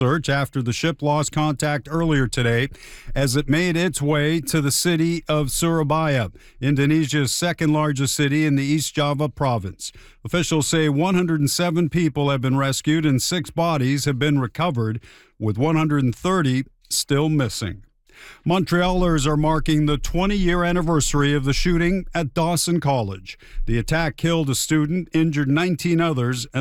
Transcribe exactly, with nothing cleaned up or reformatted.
search after the ship lost contact earlier today as it made its way to the city of Surabaya, Indonesia's second largest city in the East Java province. Officials say one hundred seven people have been rescued and six bodies have been recovered, with one hundred thirty still missing. Montrealers are marking the twenty-year anniversary of the shooting at Dawson College. The attack killed a student, injured nineteen others, and